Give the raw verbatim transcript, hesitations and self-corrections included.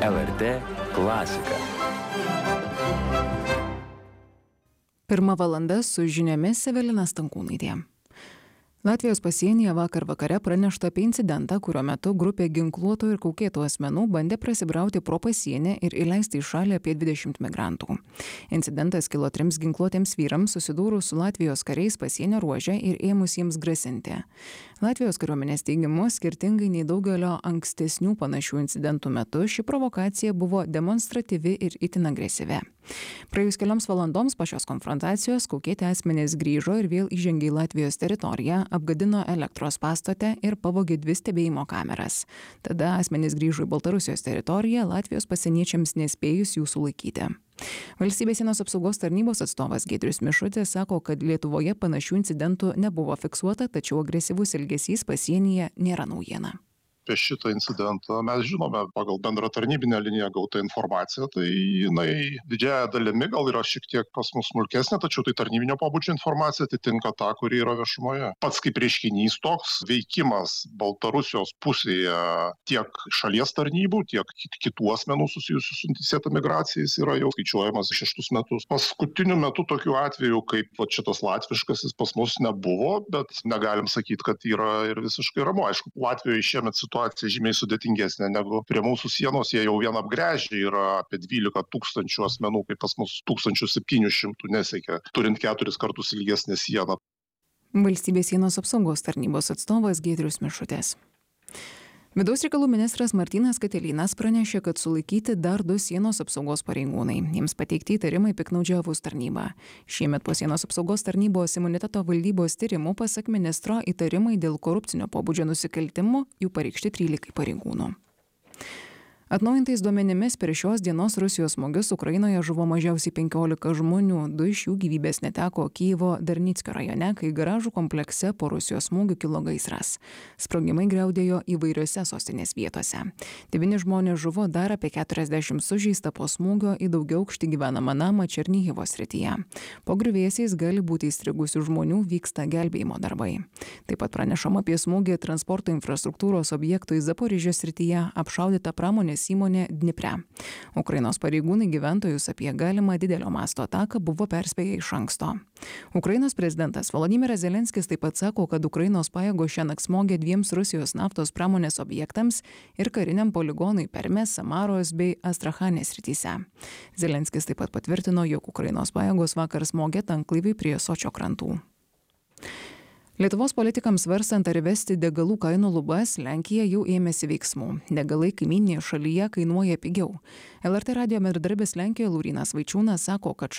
L R T klasika. Pirma valanda su žiniomis Evelina Stankūnaitė. Latvijos pasienyje vakar vakare pranešta apie incidentą, kurio metu grupė ginkluotų ir kaukėtų asmenų bandė prasibrauti pro pasienį ir įleisti į šalį apie dvidešimt migrantų. Incidentas kilo trims ginkluotiems vyrams susidūrus su Latvijos kariais pasienio ruože ir ėmus jiems grasinti. Latvijos kariuomenės teigimu, skirtingai nei daugelio ankstesnių panašių incidentų metu, ši provokacija buvo demonstratyvi ir itin agresyvi. Praėjus kelioms valandoms po šios konfrontacijos kaukėti asmenys grįžo ir vėl įžengė į Latvijos teritoriją, apgadino elektros pastote ir pavogė dvi stebėjimo kameras. Tada asmenys grįžo į Baltarusijos teritoriją, Latvijos pasieniečiams nespėjus jų sulaikyti. Valstybės sienos apsaugos tarnybos atstovas Giedrius Mišutis sako, kad Lietuvoje panašių incidentų nebuvo fiksuota, tačiau agresyvus elgesys pasienyje nėra naujiena. Apie šitą incidentą mes žinome pagal bendrą tarnybinę liniją gautą informaciją, tai jinai didžiąja dalimi gal yra šiek tiek pas mus smulkesnė, tačiau tai tarnybinio pobūdžio informacija atitinka tą, kuri yra viešumoje. Pats kaip reiškinys toks veikimas Baltarusijos pusėje tiek šalies tarnybų, tiek kitų asmenų susijusių su neteisėta migracija yra jau skaičiuojamas šeštus metus. Paskutiniu metu tokių atvejų kaip va, šitas latviškasis pas mus nebuvo, bet negalim sakyti, kad yra ir visiškai ramu. Aišku, Latvijoje šiemet situacija situacija žymiai sudėtingesnė negu prie mūsų sienos, jie jau vien apgręžę yra apie dvylika tūkstančių asmenų, kaip pas mus tūkstančių septynių šimtų nesiekia, turint keturis kartus ilgesnę sieną. Valstybės sienos apsaugos tarnybos atstovas Giedrius Mišutis. Vidaus reikalų ministras Martynas Katilinas pranešė, kad sulaikyti dar du sienos apsaugos pareigūnai. Jiems pateikti įtarimai piknaudžiavus tarnybą. Šiemet po sienos apsaugos tarnybos imuniteto valdybos tyrimų pasak ministro įtarimai dėl korupcinio pobūdžio nusikaltimų jų pareikšti trylikai pareigūnų. Atnaujintais duomenimis per šios dienos Rusijos smūgius Ukrainoje žuvo mažiausiai penkiolika žmonių, du iš jų gyvybės neteko Kyjivo Darnickio rajone, kai garažų komplekse po Rusijos smūgių kilo gaisras. Sprogimai griaudėjo įvairiose sostinės vietose. Devyni žmonės žuvo, dar apie keturiasdešimt sužeista po smūgio į daugiaaukštį gyvenamą namą Černihivo srityje. Po griuvėsiais gali būti įstrigusių žmonių, vyksta gelbėjimo darbai. Taip pat pranešama apie smūgį transporto infrastruktūros objektui Zaporižės srityje, apšaudyta pramonės įmonė Dnipre. Ukrainos pareigūnai gyventojus apie galimą didelio masto ataką buvo perspėję iš anksto. Ukrainos prezidentas Volodymyras Zelenskis taip pat sako, kad Ukrainos pajėgos šiąnakt smogė dviems Rusijos naftos pramonės objektams ir kariniam poligonui Permės, Samaros bei Astrachanės srityse. Zelenskis taip pat patvirtino, jog Ukrainos pajėgos vakar smogė tanklaivį prie Sočio krantų. Lietuvos politikams svarstant ar įvesti degalų kainų lubas, Lenkija jau ėmėsi veiksmų. Degalai kaimyninėje šalyje kainuoja pigiau. L R T radijo bendradarbis Lenkijoje Laurynas Vaičiūnas sako, kad